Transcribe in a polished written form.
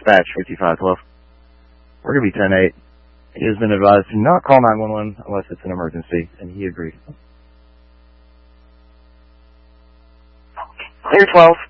dispatch 5512. We're going to be 10-8. He has been advised to not call 911 unless it's an emergency, and he agreed. Clear 12.